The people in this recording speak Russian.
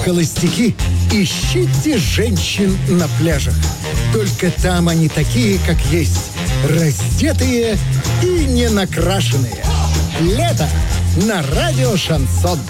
Холостяки, ищите женщин на пляжах. Только там они такие, как есть. Раздетые и не накрашенные. Лето на радио «Шансон».